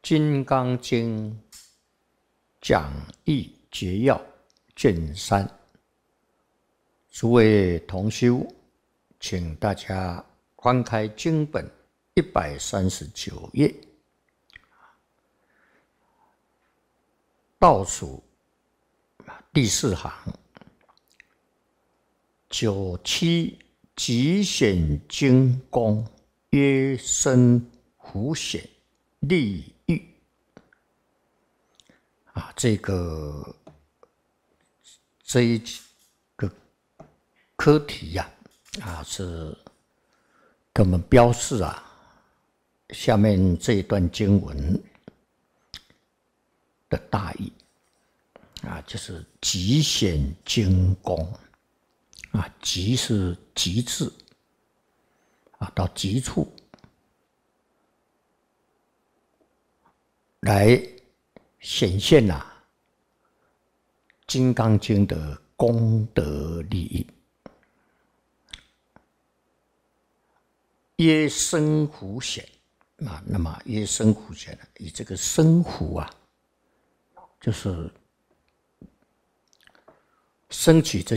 金刚经讲义诀要卷3，诸位同修，请大家翻开经本139页，倒数第4行，97极显精功，曰身虎显利欲。这一个课题是给我们标示下面这一段经文的大意就是极显精功极是极致到极处来显现金刚经的功德利益。曰身虎显那么曰身虎显以这个身虎就是升起这